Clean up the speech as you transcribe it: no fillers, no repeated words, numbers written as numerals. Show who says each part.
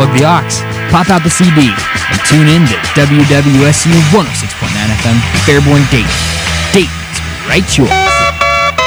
Speaker 1: love the aux, pop out the CD and tune in to WWSU 106.9 FM, Fairborn, Dayton. Dayton's right choice.